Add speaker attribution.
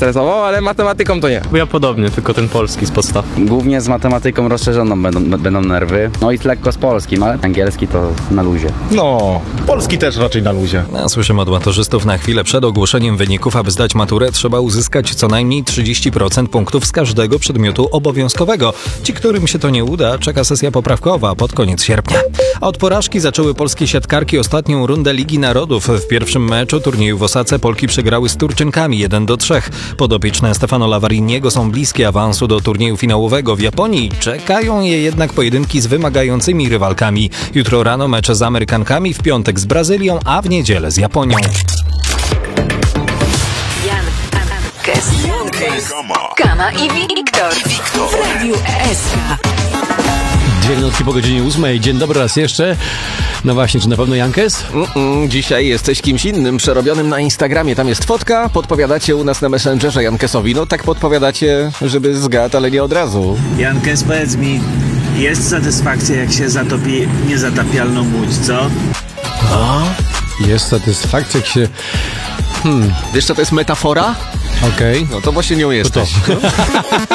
Speaker 1: stresował, ale matematyką to nie.
Speaker 2: Ja podobnie, tylko ten polski z podstaw.
Speaker 3: Głównie z matematyką rozszerzoną będą nerwy. No i lekko z polskim, ale angielski to na luzie.
Speaker 4: No, polski też raczej na luzie.
Speaker 5: Słyszymy od maturzystów, na chwilę przed ogłoszeniem wyników, aby zdać maturę, trzeba uzyskać co najmniej 30% punktów z każdego przedmiotu obowiązkowego. Ci, którym się to nie uda, czeka sesja poprawkowa pod koniec sierpnia. Od porażki zaczęły polskie siatkarki ostatnią rundę Ligi Narodów. W pierwszym meczu turnieju w Osace Polki przegrały z Turczynkami 1-3. Podopieczne Stefano Lavariniego są bliskie awansu do turnieju finałowego w Japonii. Czekają je jednak pojedynki z wymagającymi rywalkami. Jutro rano mecz z Amerykankami, w piątek z Brazylią, a w niedzielę z Japonią.
Speaker 6: Kama i Wiktor w Radiu SK.
Speaker 7: 2 minutki po godzinie 8. Dzień dobry raz jeszcze. No właśnie, czy na pewno Jankes?
Speaker 1: Dzisiaj jesteś kimś innym, przerobionym na Instagramie. Tam jest fotka, podpowiadacie u nas na Messengerze Jankesowi. No tak podpowiadacie, żeby zgadł, ale nie od razu.
Speaker 8: Jankes, powiedz mi, jest satysfakcja, jak się zatopi niezatapialną łódź, co?
Speaker 7: Jest satysfakcja, jak się...
Speaker 1: Wiesz co to jest metafora?
Speaker 7: Okej.
Speaker 1: No to właśnie nią jesteś.